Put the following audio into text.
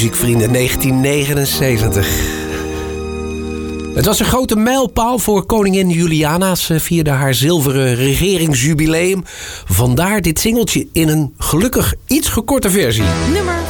Muziekvrienden 1979. Het was een grote mijlpaal voor koningin Juliana. Ze vierde haar zilveren regeringsjubileum. Vandaar dit singeltje in een gelukkig iets gekorte versie. Nummer